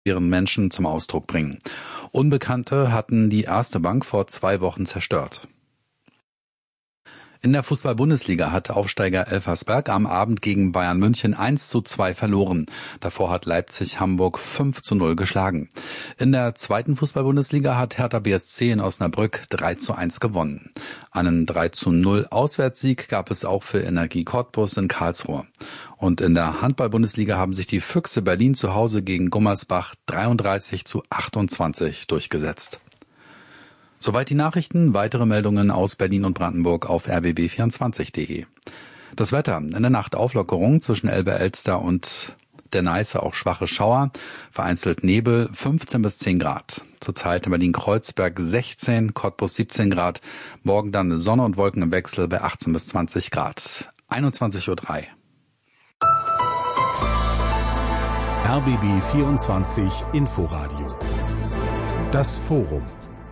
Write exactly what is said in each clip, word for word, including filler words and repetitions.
ihren Menschen zum Ausdruck bringen. Unbekannte hatten die erste Bank vor zwei Wochen zerstört. In der Fußball-Bundesliga hat Aufsteiger Elversberg am Abend gegen Bayern München eins zu zwei verloren. Davor hat Leipzig Hamburg fünf zu null geschlagen. In der zweiten Fußball-Bundesliga hat Hertha B S C in Osnabrück drei zu eins gewonnen. Einen drei zu null Auswärtssieg gab es auch für Energie Cottbus in Karlsruhe. Und in der Handball-Bundesliga haben sich die Füchse Berlin zu Hause gegen Gummersbach dreiunddreißig zu achtundzwanzig durchgesetzt. Soweit die Nachrichten. Weitere Meldungen aus Berlin und Brandenburg auf r b b vierundzwanzig punkt de. Das Wetter. In der Nacht Auflockerung zwischen Elbe-Elster und der Neiße auch schwache Schauer. Vereinzelt Nebel, fünfzehn bis zehn Grad. Zurzeit in Berlin-Kreuzberg sechzehn, Cottbus siebzehn Grad. Morgen dann Sonne und Wolken im Wechsel bei achtzehn bis zwanzig Grad. einundzwanzig Uhr drei. R B B vierundzwanzig Inforadio. Das Forum.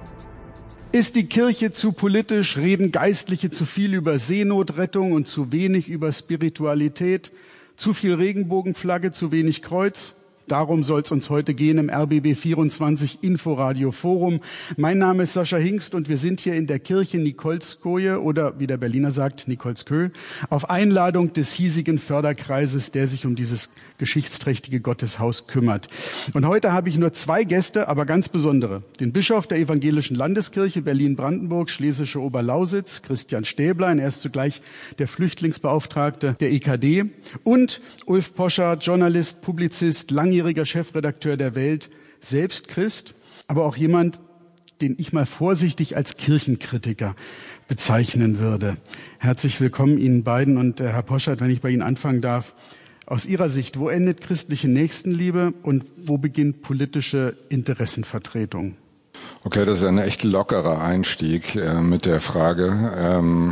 Ist die Kirche zu politisch, reden Geistliche zu viel über Seenotrettung und zu wenig über Spiritualität, zu viel Regenbogenflagge, zu wenig Kreuz? Darum soll es uns heute gehen im R B B vierundzwanzig Inforadio Forum. Mein Name ist Sascha Hingst und wir sind hier in der Kirche Nikolskoje oder wie der Berliner sagt, Nikolskö, auf Einladung des hiesigen Förderkreises, der sich um dieses geschichtsträchtige Gotteshaus kümmert. Und heute habe ich nur zwei Gäste, aber ganz besondere. Den Bischof der Evangelischen Landeskirche Berlin-Brandenburg, Schlesische Oberlausitz, Christian Stäblein, er ist zugleich der Flüchtlingsbeauftragte der E K D, und Ulf Poscher, Journalist, Publizist, langjähriger Chefredakteur der Welt, selbst Christ, aber auch jemand, den ich mal vorsichtig als Kirchenkritiker bezeichnen würde. Herzlich willkommen Ihnen beiden und äh, Herr Poschert, wenn ich bei Ihnen anfangen darf, aus Ihrer Sicht, wo endet christliche Nächstenliebe und wo beginnt politische Interessenvertretung? Okay, das ist ein echt lockerer Einstieg äh, mit der Frage. Ähm,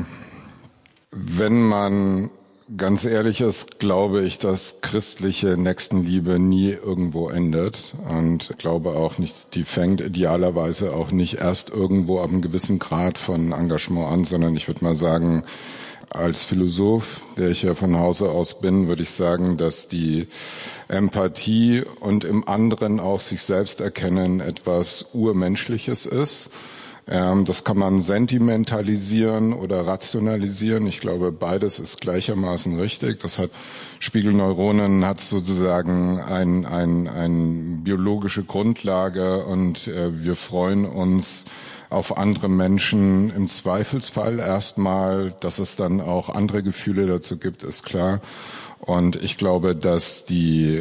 wenn man ganz ehrlich ist, glaube ich, dass christliche Nächstenliebe nie irgendwo endet und glaube auch nicht, die fängt idealerweise auch nicht erst irgendwo ab einem gewissen Grad von Engagement an, sondern ich würde mal sagen, als Philosoph, der ich ja von Hause aus bin, würde ich sagen, dass die Empathie und im anderen auch sich selbst erkennen etwas Urmenschliches ist. Ähm, das kann man sentimentalisieren oder rationalisieren. Ich glaube, beides ist gleichermaßen richtig. Das hat Spiegelneuronen hat sozusagen ein, ein, ein biologische Grundlage und äh, wir freuen uns auf andere Menschen im Zweifelsfall erstmal, dass es dann auch andere Gefühle dazu gibt, ist klar. Und ich glaube, dass die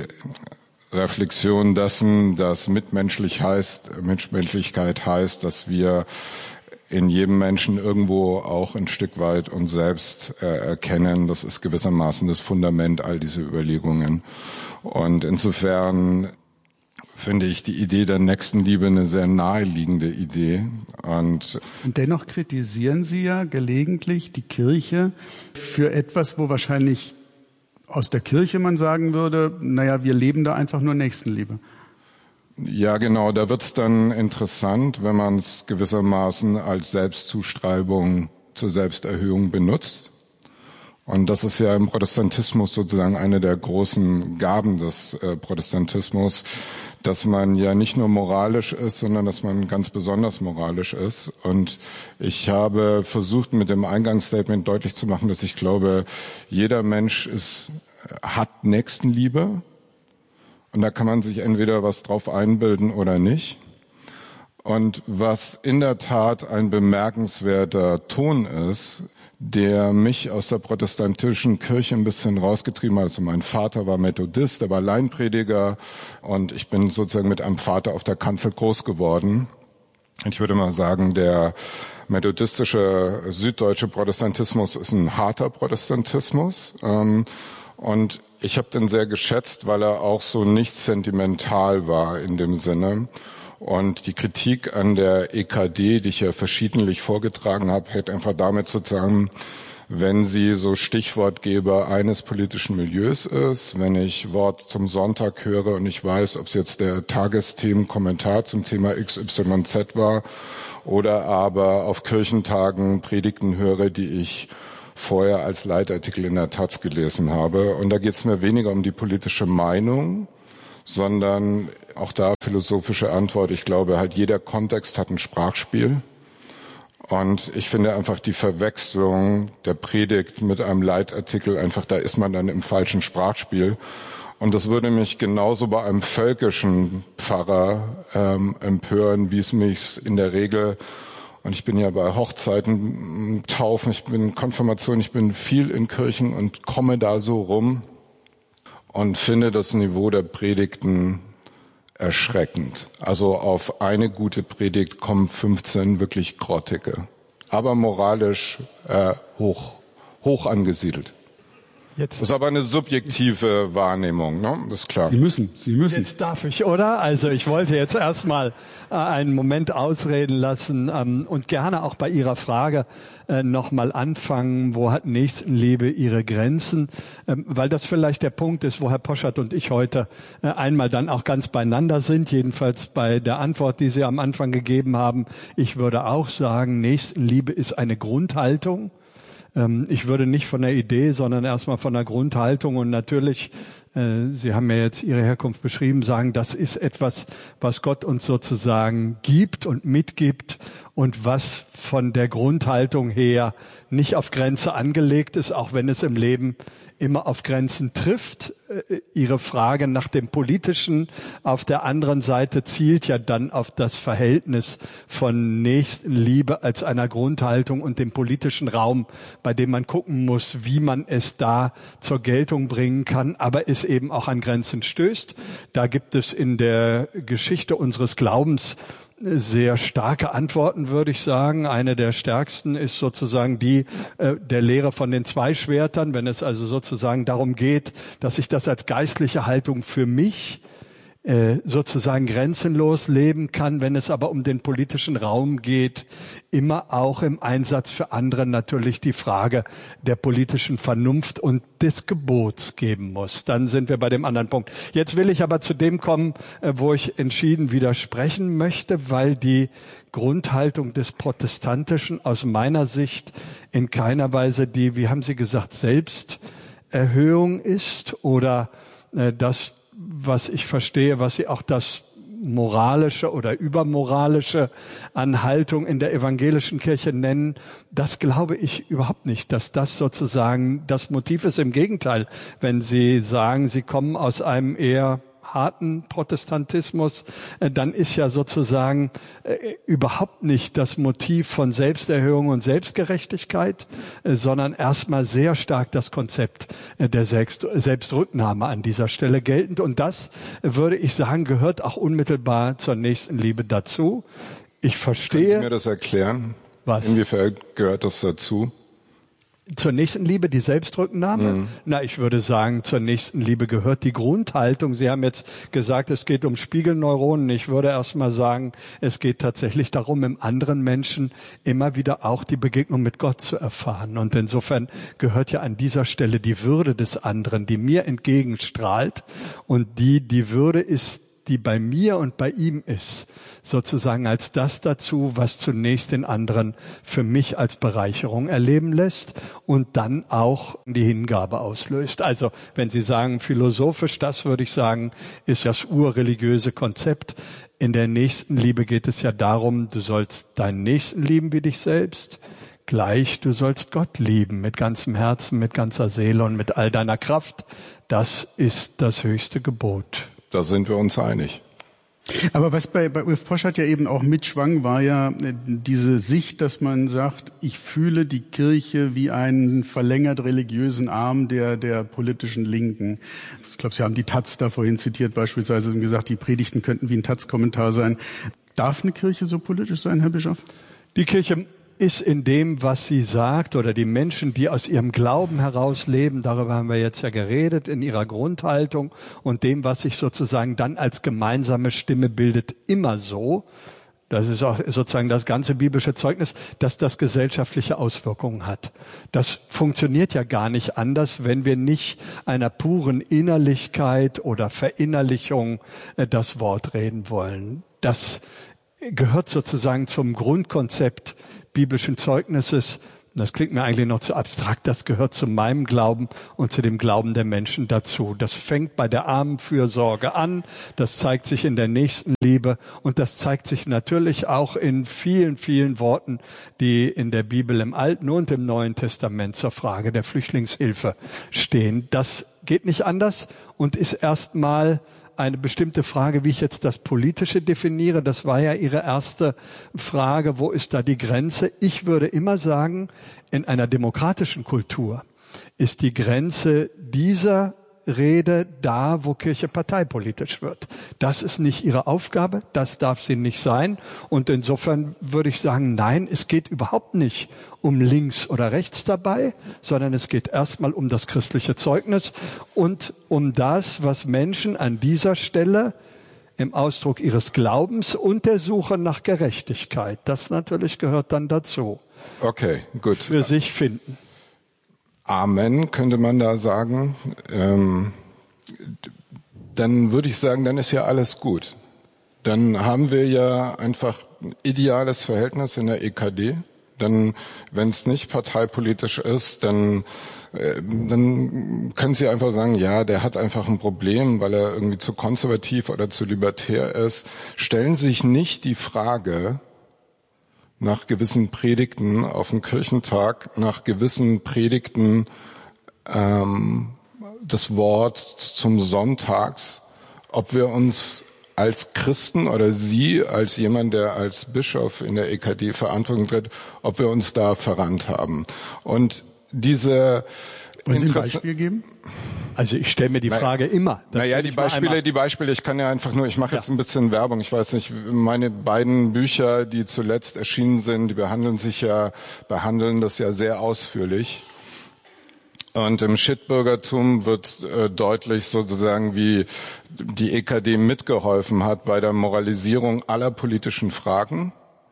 Reflexion dessen, dass mitmenschlich heißt, Mitmenschlichkeit heißt, dass wir in jedem Menschen irgendwo auch ein Stück weit uns selbst äh, erkennen. Das ist gewissermaßen das Fundament all dieser Überlegungen. Und insofern finde ich die Idee der Nächstenliebe eine sehr naheliegende Idee. Und, Und dennoch kritisieren Sie ja gelegentlich die Kirche für etwas, wo wahrscheinlich aus der Kirche man sagen würde, naja, wir leben da einfach nur Nächstenliebe. Ja, genau, da wird's dann interessant, wenn man es gewissermaßen als Selbstzustreibung zur Selbsterhöhung benutzt. Und das ist ja im Protestantismus sozusagen eine der großen Gaben des äh, Protestantismus, dass man ja nicht nur moralisch ist, sondern dass man ganz besonders moralisch ist. Und ich habe versucht, mit dem Eingangsstatement deutlich zu machen, dass ich glaube, jeder Mensch ist, hat Nächstenliebe. Und da kann man sich entweder was drauf einbilden oder nicht. Und was in der Tat ein bemerkenswerter Ton ist, der mich aus der protestantischen Kirche ein bisschen rausgetrieben hat. Also mein Vater war Methodist, er war Laienprediger und ich bin sozusagen mit einem Vater auf der Kanzel groß geworden. Ich würde mal sagen, der methodistische süddeutsche Protestantismus ist ein harter Protestantismus. Und ich habe den sehr geschätzt, weil er auch so nicht sentimental war in dem Sinne. Und die Kritik an der E K D, die ich ja verschiedentlich vorgetragen habe, hängt einfach damit zusammen, wenn sie so Stichwortgeber eines politischen Milieus ist, wenn ich Wort zum Sonntag höre und ich weiß, ob es jetzt der Tagesthemenkommentar zum Thema X Y Z war oder aber auf Kirchentagen Predigten höre, die ich vorher als Leitartikel in der Taz gelesen habe. Und da geht es mir weniger um die politische Meinung, sondern auch da philosophische Antwort. Ich glaube, halt jeder Kontext hat ein Sprachspiel. Und ich finde einfach die Verwechslung der Predigt mit einem Leitartikel einfach, da ist man dann im falschen Sprachspiel. Und das würde mich genauso bei einem völkischen Pfarrer ähm, empören, wie es mich in der Regel, und ich bin ja bei Hochzeiten, Taufen, ich bin Konfirmation, ich bin viel in Kirchen und komme da so rum und finde das Niveau der Predigten erschreckend. Also auf eine gute Predigt kommen fünfzehn wirklich grottige, aber moralisch äh, hoch, hoch angesiedelt. Jetzt. Das ist aber eine subjektive Wahrnehmung, ne? Das ist klar. Sie müssen, Sie müssen. Jetzt darf ich, oder? Also ich wollte jetzt erstmal äh, einen Moment ausreden lassen ähm, und gerne auch bei Ihrer Frage äh, nochmal anfangen, wo hat Nächstenliebe ihre Grenzen? Ähm, weil das vielleicht der Punkt ist, wo Herr Poschardt und ich heute äh, einmal dann auch ganz beieinander sind, jedenfalls bei der Antwort, die Sie am Anfang gegeben haben. Ich würde auch sagen, Nächstenliebe ist eine Grundhaltung. Ich würde nicht von der Idee, sondern erstmal von der Grundhaltung und natürlich, äh, Sie haben ja jetzt Ihre Herkunft beschrieben, sagen, das ist etwas, was Gott uns sozusagen gibt und mitgibt und was von der Grundhaltung her nicht auf Grenze angelegt ist, auch wenn es im Leben immer auf Grenzen trifft. Ihre Frage nach dem Politischen auf der anderen Seite zielt ja dann auf das Verhältnis von Nächstenliebe als einer Grundhaltung und dem politischen Raum, bei dem man gucken muss, wie man es da zur Geltung bringen kann, aber es eben auch an Grenzen stößt. Da gibt es in der Geschichte unseres Glaubens sehr starke Antworten, würde ich sagen. Eine der stärksten ist sozusagen die äh, der Lehre von den zwei Schwertern, wenn es also sozusagen darum geht, dass ich das als geistliche Haltung für mich äh, sozusagen grenzenlos leben kann, wenn es aber um den politischen Raum geht, immer auch im Einsatz für andere natürlich die Frage der politischen Vernunft und des Gebots geben muss. Dann sind wir bei dem anderen Punkt. Jetzt will ich aber zu dem kommen, wo ich entschieden widersprechen möchte, weil die Grundhaltung des Protestantischen aus meiner Sicht in keiner Weise die, wie haben Sie gesagt, Selbsterhöhung ist oder äh, das, was ich verstehe, was Sie auch das moralische oder übermoralische an Haltung in der evangelischen Kirche nennen, das glaube ich überhaupt nicht, dass das sozusagen das Motiv ist. Im Gegenteil, wenn Sie sagen, Sie kommen aus einem eher harten Protestantismus, dann ist ja sozusagen äh, überhaupt nicht das Motiv von Selbsterhöhung und Selbstgerechtigkeit, äh, sondern erstmal sehr stark das Konzept äh, der Selbst Selbstrücknahme an dieser Stelle geltend. Und das, äh, würde ich sagen, gehört auch unmittelbar zur Nächstenliebe dazu. Ich verstehe. Können Sie mir das erklären? Was? Inwiefern gehört das dazu? Zur Nächstenliebe die Selbstrücknahme? Mhm. Na, ich würde sagen, zur Nächstenliebe gehört die Grundhaltung. Sie haben jetzt gesagt, es geht um Spiegelneuronen. Ich würde erst mal sagen, es geht tatsächlich darum, im anderen Menschen immer wieder auch die Begegnung mit Gott zu erfahren. Und insofern gehört ja an dieser Stelle die Würde des anderen, die mir entgegenstrahlt. Und die, die Würde ist, die bei mir und bei ihm ist, sozusagen als das dazu, was zunächst den anderen für mich als Bereicherung erleben lässt und dann auch die Hingabe auslöst. Also wenn Sie sagen philosophisch, das würde ich sagen, ist das urreligiöse Konzept. In der Nächstenliebe geht es ja darum, du sollst deinen Nächsten lieben wie dich selbst. Gleich, du sollst Gott lieben mit ganzem Herzen, mit ganzer Seele und mit all deiner Kraft. Das ist das höchste Gebot. Da sind wir uns einig. Aber was bei, bei Ulf Poschardt ja eben auch mitschwang, war ja diese Sicht, dass man sagt, ich fühle die Kirche wie einen verlängert religiösen Arm der, der politischen Linken. Ich glaube, Sie haben die Taz da vorhin zitiert beispielsweise und gesagt, die Predigten könnten wie ein Taz-Kommentar sein. Darf eine Kirche so politisch sein, Herr Bischof? Die Kirche ist in dem, was sie sagt, oder die Menschen, die aus ihrem Glauben heraus leben, darüber haben wir jetzt ja geredet, in ihrer Grundhaltung und dem, was sich sozusagen dann als gemeinsame Stimme bildet, immer so, das ist auch sozusagen das ganze biblische Zeugnis, dass das gesellschaftliche Auswirkungen hat. Das funktioniert ja gar nicht anders, wenn wir nicht einer puren Innerlichkeit oder Verinnerlichung äh, das Wort reden wollen. Das gehört sozusagen zum Grundkonzept biblischen Zeugnisses, Das klingt mir eigentlich noch zu abstrakt. Das gehört zu meinem Glauben und zu dem Glauben der Menschen dazu. Das fängt bei der Armenfürsorge an. Das zeigt sich in der Nächstenliebe. Und das zeigt sich natürlich auch in vielen, vielen Worten, die in der Bibel im Alten und im Neuen Testament zur Frage der Flüchtlingshilfe stehen. Das geht nicht anders und ist erstmal eine bestimmte Frage, wie ich jetzt das Politische definiere. Das war ja Ihre erste Frage. Wo ist da die Grenze? Ich würde immer sagen, in einer demokratischen Kultur ist die Grenze dieser Rede da, wo Kirche parteipolitisch wird. Das ist nicht ihre Aufgabe, das darf sie nicht sein. Und insofern würde ich sagen, nein, es geht überhaupt nicht um links oder rechts dabei, sondern es geht erstmal um das christliche Zeugnis und um das, was Menschen an dieser Stelle im Ausdruck ihres Glaubens und der Suche nach Gerechtigkeit, das natürlich gehört dann dazu, okay, gut, für sich finden. Amen, könnte man da sagen. Ähm, dann würde ich sagen, dann ist ja alles gut. Dann haben wir ja einfach ein ideales Verhältnis in der E K D. Dann, wenn es nicht parteipolitisch ist, dann, äh, dann können Sie einfach sagen, ja, der hat einfach ein Problem, weil er irgendwie zu konservativ oder zu libertär ist. Stellen Sie sich nicht die Frage, nach gewissen Predigten auf dem Kirchentag, nach gewissen Predigten ähm, das Wort zum Sonntags, ob wir uns als Christen oder Sie als jemand, der als Bischof in der E K D Verantwortung tritt, ob wir uns da verrannt haben. Und diese Wollen Sie ein Beispiel geben? Also ich stelle mir die Frage naja, immer. Naja, die Beispiele, die Beispiele, ich kann ja einfach nur, ich mache ja. jetzt ein bisschen Werbung, ich weiß nicht, meine beiden Bücher, die zuletzt erschienen sind, die behandeln sich ja, behandeln das ja sehr ausführlich. Und im Shitbürgertum wird äh, deutlich sozusagen, wie die E K D mitgeholfen hat bei der Moralisierung aller politischen Fragen.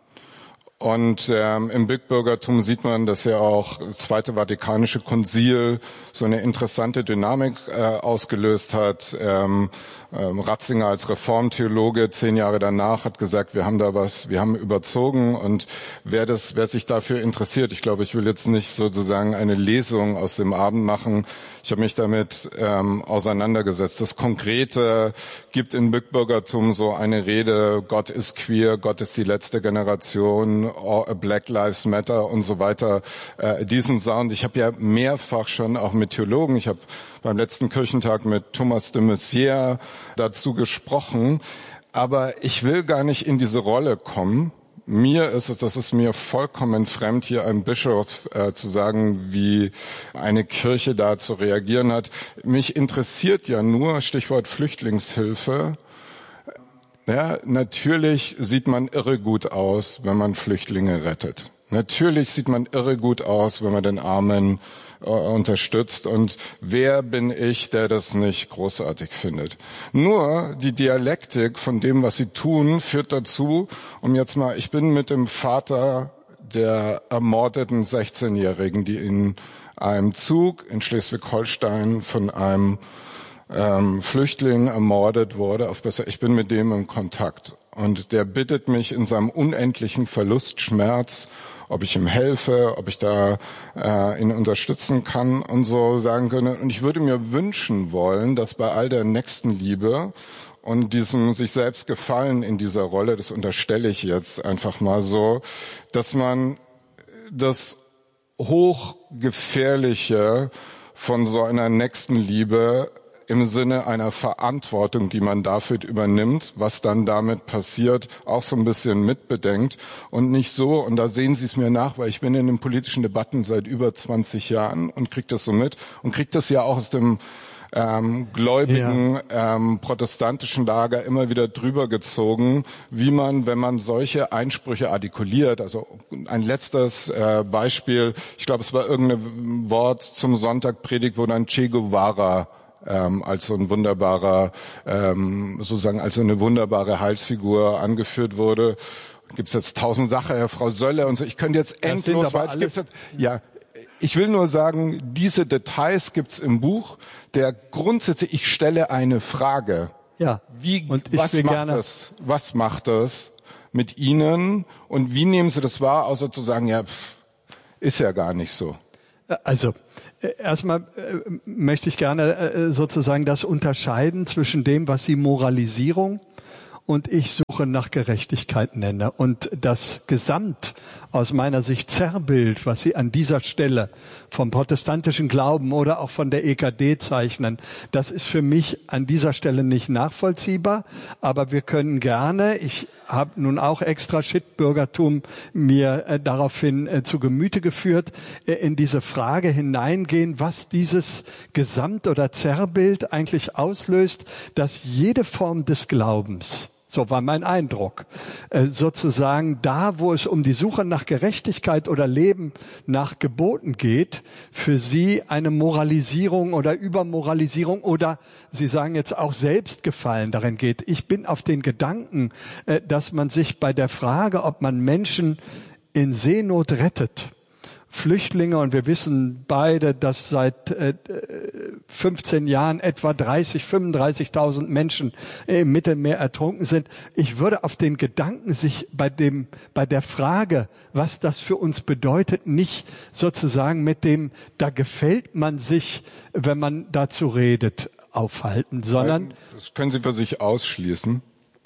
Und ähm, im Bigbürgertum sieht man, dass ja auch das Zweite Vatikanische Konzil so eine interessante Dynamik äh, ausgelöst hat. Ähm, ähm, Ratzinger als Reformtheologe zehn Jahre danach hat gesagt, wir haben da was, wir haben überzogen. Und wer das, wer sich dafür interessiert, ich glaube, ich will jetzt nicht sozusagen eine Lesung aus dem Abend machen. Ich habe mich damit ähm, auseinandergesetzt. Das Konkrete gibt in Bigbürgertum so eine Rede, Gott ist queer, Gott ist die letzte Generation, Black Lives Matter und so weiter, äh, diesen Sound. Ich habe ja mehrfach schon auch mit Theologen, ich habe beim letzten Kirchentag mit Thomas de Maizière dazu gesprochen, aber ich will gar nicht in diese Rolle kommen. Mir ist es, das ist mir vollkommen fremd, hier einem Bischof äh, zu sagen, wie eine Kirche da zu reagieren hat. Mich interessiert ja nur, Stichwort Flüchtlingshilfe. Ja, natürlich sieht man irre gut aus, wenn man Flüchtlinge rettet. Natürlich sieht man irre gut aus, wenn man den Armen äh, unterstützt. Und wer bin ich, der das nicht großartig findet? Nur die Dialektik von dem, was sie tun, führt dazu, um jetzt mal, ich bin mit dem Vater der ermordeten sechzehnjährigen, die in einem Zug in Schleswig-Holstein von einem ähm, Flüchtling ermordet wurde. Auf besser, ich bin mit dem in Kontakt. Und der bittet mich in seinem unendlichen Verlustschmerz, ob ich ihm helfe, ob ich da äh, ihn unterstützen kann und so sagen können. Und ich würde mir wünschen wollen, dass bei all der Nächstenliebe und diesem sich selbst Gefallen in dieser Rolle, das unterstelle ich jetzt einfach mal so, dass man das Hochgefährliche von so einer Nächstenliebe im Sinne einer Verantwortung, die man dafür übernimmt, was dann damit passiert, auch so ein bisschen mitbedenkt und nicht so, und da sehen Sie es mir nach, weil ich bin in den politischen Debatten seit über zwanzig Jahren und kriege das so mit und kriege das ja auch aus dem ähm, gläubigen ja. ähm, protestantischen Lager immer wieder drüber gezogen, wie man, wenn man solche Einsprüche artikuliert, also ein letztes äh, Beispiel, ich glaube, es war irgendein Wort zum Sonntagpredigt, wo dann Che Guevara Ähm, als so ein wunderbarer, ähm, sozusagen als so eine wunderbare Heilsfigur angeführt wurde. Gibt's jetzt tausend Sachen, Herr Frau Sölle und so. Ich könnte jetzt endlos weit. Jetzt, ja, ich will nur sagen, diese Details gibt's im Buch. Der grundsätzlich, ich stelle eine Frage. Ja. Wie? Und ich was will macht gerne das? Was macht das mit Ihnen? Und wie nehmen Sie das wahr, außer zu sagen, ja, pff, Ist ja gar nicht so. Also erstmal möchte ich gerne sozusagen das unterscheiden zwischen dem, was Sie Moralisierung und ich Suche nach Gerechtigkeit nenne. Und das Gesamt aus meiner Sicht Zerrbild, was Sie an dieser Stelle vom protestantischen Glauben oder auch von der E K D zeichnen, das ist für mich an dieser Stelle nicht nachvollziehbar. Aber wir können gerne, ich habe nun auch extra Shitbürgertum mir äh, daraufhin äh, zu Gemüte geführt, äh, in diese Frage hineingehen, was dieses Gesamt- oder Zerrbild eigentlich auslöst, dass jede Form des Glaubens, so war mein Eindruck, äh, sozusagen da, wo es um die Suche nach Gerechtigkeit oder Leben nach Geboten geht, für Sie eine Moralisierung oder Übermoralisierung oder Sie sagen jetzt auch Selbstgefallen darin geht. Ich bin auf den Gedanken, äh, dass man sich bei der Frage, ob man Menschen in Seenot rettet, Flüchtlinge, und wir wissen beide, dass seit äh, fünfzehn Jahren etwa dreißig, fünfunddreißigtausend Menschen im Mittelmeer ertrunken sind. Ich würde auf den Gedanken, sich bei dem, bei der Frage, was das für uns bedeutet, nicht sozusagen mit dem, da gefällt man sich, wenn man dazu redet, aufhalten, sondern... Das können Sie für sich ausschließen.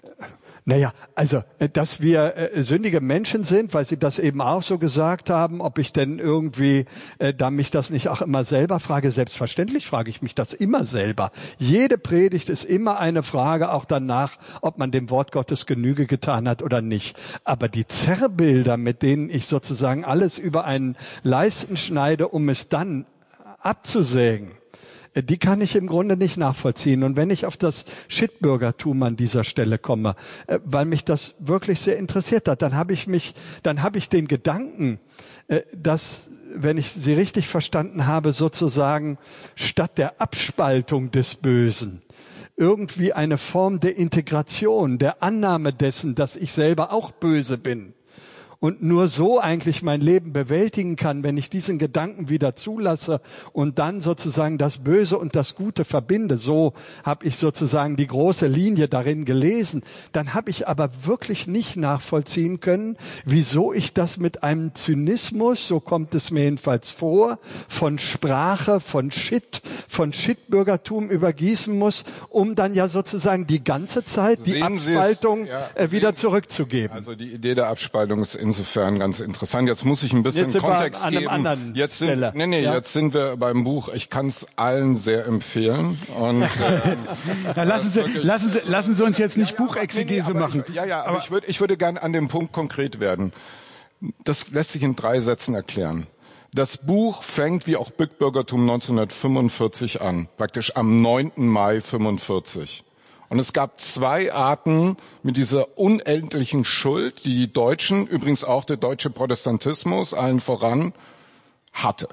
Naja, also, dass wir äh, sündige Menschen sind, weil Sie das eben auch so gesagt haben, ob ich denn irgendwie, äh, da mich das nicht auch immer selber frage, selbstverständlich frage ich mich das immer selber. Jede Predigt ist immer eine Frage auch danach, ob man dem Wort Gottes Genüge getan hat oder nicht. Aber die Zerrbilder, mit denen ich sozusagen alles über einen Leisten schneide, um es dann abzusägen, die kann ich im Grunde nicht nachvollziehen. Und wenn ich auf das Shitbürgertum an dieser Stelle komme, äh, weil mich das wirklich sehr interessiert hat, dann habe ich mich, dann habe ich den Gedanken, äh, dass, wenn ich Sie richtig verstanden habe, sozusagen statt der Abspaltung des Bösen irgendwie eine Form der Integration, der Annahme dessen, dass ich selber auch böse bin. Und nur so eigentlich mein Leben bewältigen kann, wenn ich diesen Gedanken wieder zulasse und dann sozusagen das Böse und das Gute verbinde. So habe ich sozusagen die große Linie darin gelesen. Dann habe ich aber wirklich nicht nachvollziehen können, wieso ich das mit einem Zynismus, so kommt es mir jedenfalls vor, von Sprache, von Shit, von Shitbürgertum übergießen muss, um dann ja sozusagen die ganze Zeit die Sehen Abspaltung ja, äh, wieder zurückzugeben. Also die Idee der Abspaltung ist insofern ganz interessant. Jetzt muss ich ein bisschen jetzt sind Kontext wir an einem geben. Anderen Jetzt sind, Stelle. nee, nee, ja? jetzt sind wir beim Buch. Ich kann es allen sehr empfehlen. Und, ähm, ja, lassen, Sie, lassen, Sie, lassen Sie uns jetzt nicht ja, ja, Buchexegese nee, nee, machen. Ich, ja, ja, aber, aber ich würde, ich würde gerne an dem Punkt konkret werden. Das lässt sich in drei Sätzen erklären. Das Buch fängt wie auch Bitbürgertum neunzehnhundertfünfundvierzig an, praktisch am neunten Mai fünfundvierzig. Und es gab zwei Arten mit dieser unendlichen Schuld, die die Deutschen, übrigens auch der deutsche Protestantismus, allen voran, hatte.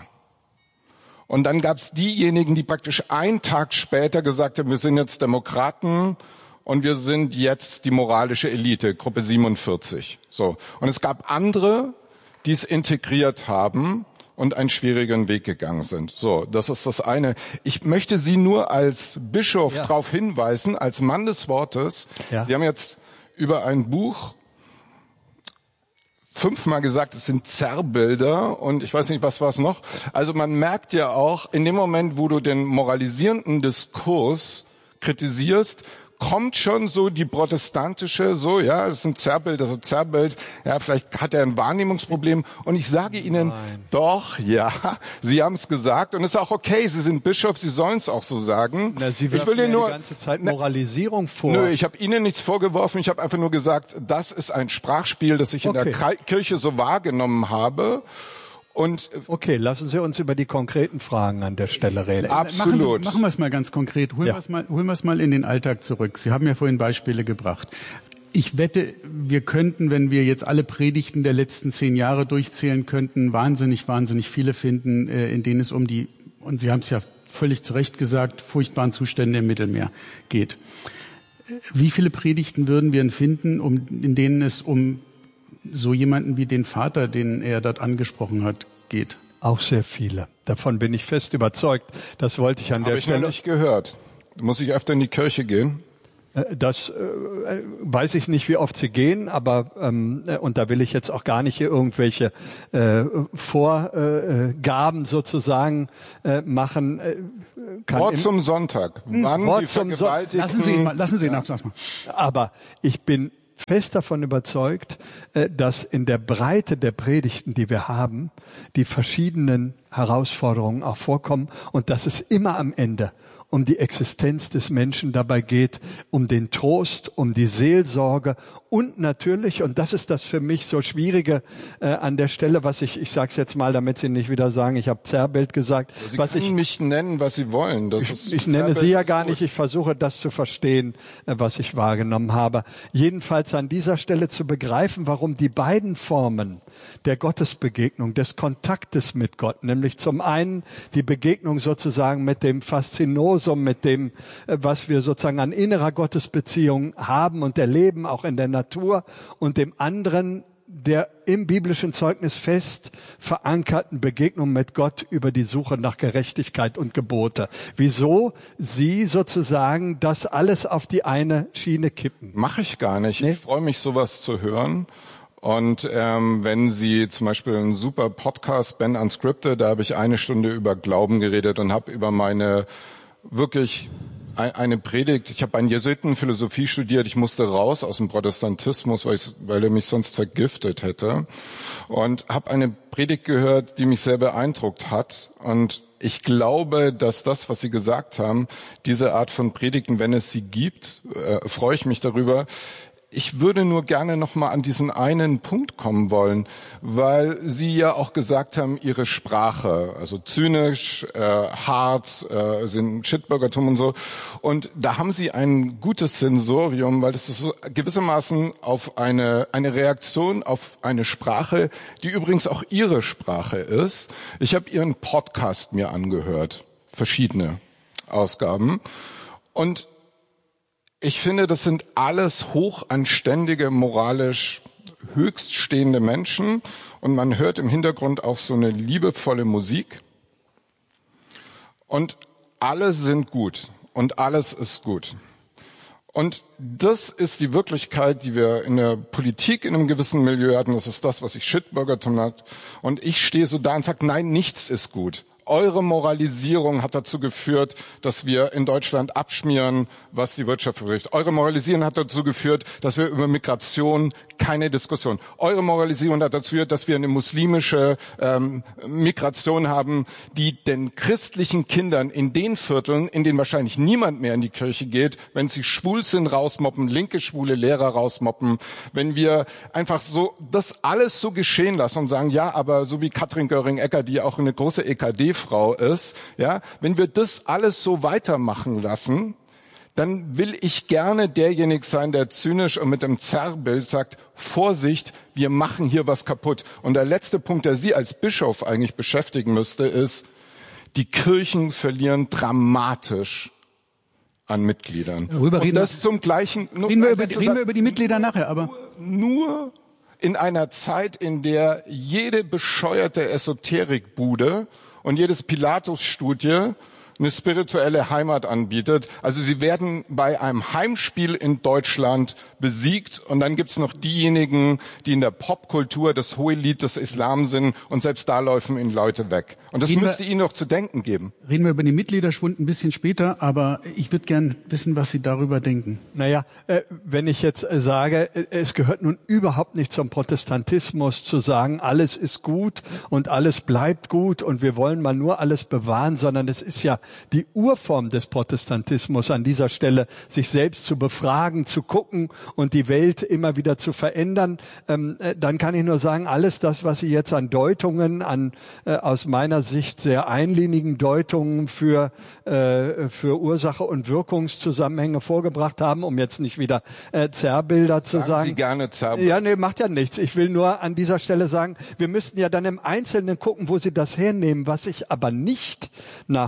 Und dann gab es diejenigen, die praktisch einen Tag später gesagt haben, wir sind jetzt Demokraten und wir sind jetzt die moralische Elite, Gruppe siebenundvierzig. So. Und es gab andere, die es integriert haben und einen schwierigen Weg gegangen sind. So, das ist das eine. Ich möchte Sie nur als Bischof ja. darauf hinweisen, als Mann des Wortes. Ja. Sie haben jetzt über ein Buch fünfmal gesagt, es sind Zerrbilder und ich weiß nicht, was war es noch. Also man merkt ja auch, in dem Moment, wo du den moralisierenden Diskurs kritisierst, kommt schon so die protestantische, so, ja, das ist ein Zerrbild, also Zerrbild, ja, vielleicht hat er ein Wahrnehmungsproblem. Und ich sage Ihnen, Nein. doch, ja, Sie haben es gesagt und es ist auch okay, Sie sind Bischof, Sie sollen es auch so sagen. Na, Sie ich will Ihnen nur die ganze Zeit Moralisierung vor. Nö, ich habe Ihnen nichts vorgeworfen, ich habe einfach nur gesagt, das ist ein Sprachspiel, das ich okay. in der Kirche so wahrgenommen habe. Und okay, lassen Sie uns über die konkreten Fragen an der Stelle reden. Absolut. Machen, Sie, machen wir es mal ganz konkret. Holen, ja. wir es mal, holen wir es mal in den Alltag zurück. Sie haben ja vorhin Beispiele gebracht. Ich wette, wir könnten, wenn wir jetzt alle Predigten der letzten zehn Jahre durchzählen könnten, wahnsinnig, wahnsinnig viele finden, in denen es um die, und Sie haben es ja völlig zu Recht gesagt, furchtbaren Zustände im Mittelmeer geht. Wie viele Predigten würden wir finden, um, in denen es um so jemanden wie den Vater, den er dort angesprochen hat, geht? Auch sehr viele. Davon bin ich fest überzeugt. Das wollte ich an Hab der ich Stelle. Habe ich noch nicht gehört. Muss ich öfter in die Kirche gehen? Das äh, weiß ich nicht, wie oft sie gehen, aber ähm, und da will ich jetzt auch gar nicht hier irgendwelche äh, Vorgaben äh, sozusagen äh, machen. Äh, kann Wort im, zum Sonntag. Wann Wort die zum Vergewaltigten... Lassen Sie ihn mal, lassen Sie ihn ab, sag mal. Aber ich bin fest davon überzeugt, äh, dass in der Breite der Predigten, die wir haben, die verschiedenen Herausforderungen auch vorkommen und dass es immer am Ende um die Existenz des Menschen dabei geht, um den Trost, um die Seelsorge und natürlich, und das ist das für mich so Schwierige äh, an der Stelle, was ich, ich sage es jetzt mal, damit Sie nicht wieder sagen, ich habe Zerrbild gesagt. Sie was können ich, mich nennen, was Sie wollen. Das ich ist ich nenne Zerrbild Sie ja ist gar gut. nicht, ich versuche das zu verstehen, äh, was ich wahrgenommen habe. Jedenfalls an dieser Stelle zu begreifen, warum die beiden Formen der Gottesbegegnung, des Kontaktes mit Gott, nämlich zum einen die Begegnung sozusagen mit dem Faszinosum, mit dem, was wir sozusagen an innerer Gottesbeziehung haben und erleben, auch in der Natur, und dem anderen der im biblischen Zeugnis fest verankerten Begegnung mit Gott über die Suche nach Gerechtigkeit und Gebote. Wieso Sie sozusagen das alles auf die eine Schiene kippen? Mache ich gar nicht. Nee? Ich freue mich, sowas zu hören. Und ähm, wenn Sie zum Beispiel einen super Podcast, Ben Unscripted, da habe ich eine Stunde über Glauben geredet und habe über meine wirklich eine Predigt, ich habe einen Jesuitenphilosophie studiert, ich musste raus aus dem Protestantismus, weil, ich, weil er mich sonst vergiftet hätte, und habe eine Predigt gehört, die mich sehr beeindruckt hat. Und ich glaube, dass das, was Sie gesagt haben, diese Art von Predigten, wenn es sie gibt, äh, freue ich mich darüber. Ich würde nur gerne noch mal an diesen einen Punkt kommen wollen, weil Sie ja auch gesagt haben, Ihre Sprache, also zynisch, äh, hart, äh, sind Shitbürgertum und so. Und da haben Sie ein gutes Sensorium, weil das ist so gewissermaßen auf eine eine Reaktion auf eine Sprache, die übrigens auch Ihre Sprache ist. Ich habe Ihren Podcast mir angehört, verschiedene Ausgaben, und ich finde, das sind alles hochanständige, moralisch höchststehende Menschen, und man hört im Hintergrund auch so eine liebevolle Musik, und alle sind gut und alles ist gut. Und das ist die Wirklichkeit, die wir in der Politik in einem gewissen Milieu hatten. Das ist das, was ich Shitbürgertum hat. Und ich stehe so da und sage, nein, nichts ist gut. Eure Moralisierung hat dazu geführt, dass wir in Deutschland abschmieren, was die Wirtschaft betrifft. Eure Moralisierung hat dazu geführt, dass wir über Migration keine Diskussion. Eure Moralisierung hat dazu geführt, dass wir eine muslimische ähm, Migration haben, die den christlichen Kindern in den Vierteln, in denen wahrscheinlich niemand mehr in die Kirche geht, wenn sie schwul sind, rausmoppen, linke schwule Lehrer rausmoppen, wenn wir einfach so das alles so geschehen lassen und sagen, ja, aber so wie Katrin Göring-Eckardt, die auch eine große E K D-Frau ist, ja, wenn wir das alles so weitermachen lassen, dann will ich gerne derjenige sein, der zynisch und mit dem Zerrbild sagt, Vorsicht, wir machen hier was kaputt. Und der letzte Punkt, der Sie als Bischof eigentlich beschäftigen müsste, ist, die Kirchen verlieren dramatisch an Mitgliedern. Darüber und reden das zum gleichen. Reden wir, über, reden wir über die Mitglieder nachher, aber nur, nur in einer Zeit, in der jede bescheuerte Esoterikbude und jedes Pilatus-Studie eine spirituelle Heimat anbietet. Also sie werden bei einem Heimspiel in Deutschland besiegt, und dann gibt's noch diejenigen, die in der Popkultur das Hohelied des Islam sind, und selbst da laufen ihnen Leute weg. Und das Reden müsste wir, Ihnen doch zu denken geben. Reden wir über den Mitgliederschwund ein bisschen später, aber ich würde gern wissen, was Sie darüber denken. Naja, äh, wenn ich jetzt äh, sage, äh, es gehört nun überhaupt nicht zum Protestantismus zu sagen, alles ist gut und alles bleibt gut und wir wollen mal nur alles bewahren, sondern es ist ja die Urform des Protestantismus an dieser Stelle, sich selbst zu befragen, zu gucken und die Welt immer wieder zu verändern. Ähm, äh, dann kann ich nur sagen, alles das, was Sie jetzt an Deutungen, an äh, aus meiner Sicht sehr einlinigen Deutungen für äh, für Ursache und Wirkungszusammenhänge vorgebracht haben, um jetzt nicht wieder äh, Zerrbilder zu Sagen sagen. Sie gerne Zerrbilder. Ja, nee, macht ja nichts. Ich will nur an dieser Stelle sagen, wir müssten ja dann im Einzelnen gucken, wo Sie das hernehmen. Was ich aber nicht nachvollziehen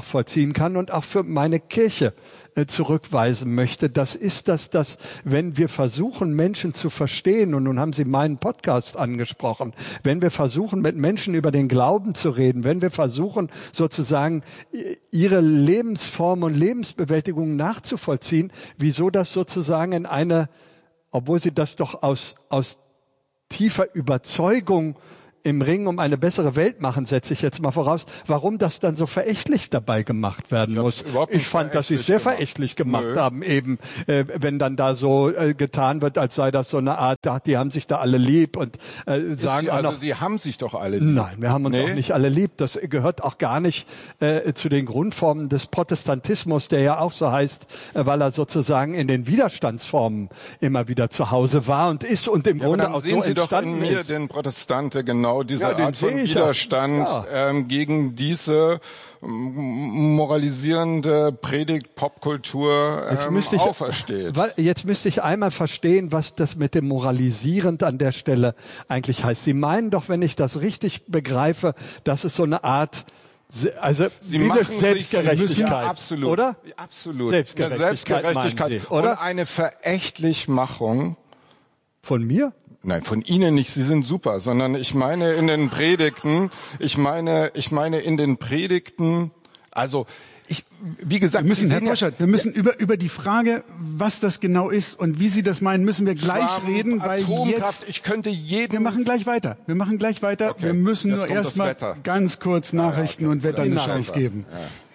ziehen kann und auch für meine Kirche zurückweisen möchte. Das ist das, dass wenn wir versuchen, Menschen zu verstehen, und nun haben Sie meinen Podcast angesprochen, wenn wir versuchen, mit Menschen über den Glauben zu reden, wenn wir versuchen, sozusagen ihre Lebensform und Lebensbewältigung nachzuvollziehen, wieso das sozusagen in eine, obwohl sie das doch aus, aus tiefer Überzeugung im Ring um eine bessere Welt machen, setze ich jetzt mal voraus, warum das dann so verächtlich dabei gemacht werden ich muss. Ich fand, dass sie es gemacht. sehr verächtlich gemacht Nö. haben, eben, äh, wenn dann da so äh, getan wird, als sei das so eine Art, ach, die haben sich da alle lieb und äh, sagen sie, auch also noch, sie haben sich doch alle lieb. Nein, wir haben uns nee. auch nicht alle lieb. Das gehört auch gar nicht äh, zu den Grundformen des Protestantismus, der ja auch so heißt, äh, weil er sozusagen in den Widerstandsformen immer wieder zu Hause war und ist und im ja, Grunde aber dann auch sehen so Sie doch in entstanden mir ist. den Protestante genau diese Ja, Art von Widerstand ja. ähm, gegen diese moralisierende Predigt Popkultur ähm, jetzt ich, aufersteht. Jetzt müsste ich einmal verstehen, was das mit dem moralisierend an der Stelle eigentlich heißt. Sie meinen doch, wenn ich das richtig begreife, dass es so eine Art, also Sie machen Selbstgerechtigkeit, sich, ja, absolut, oder? Absolut. Selbstgerechtigkeit, eine Selbstgerechtigkeit Sie, oder? Und eine Verächtlichmachung. Von mir? Nein, von Ihnen nicht. Sie sind super, sondern ich meine in den Predigten, ich meine, ich meine in den Predigten, also ich, wie gesagt, wir müssen, Sie Herr Poschardt, wir müssen ja. über, über die Frage, was das genau ist und wie Sie das meinen, müssen wir gleich Schwamm, reden, weil Atomkraft, jetzt, ich könnte jeden... wir machen gleich weiter, wir machen gleich weiter, okay. wir müssen Jetzt nur erstmal ganz kurz Nachrichten ja, ja, okay. und Wetter eine Chance geben. Ja.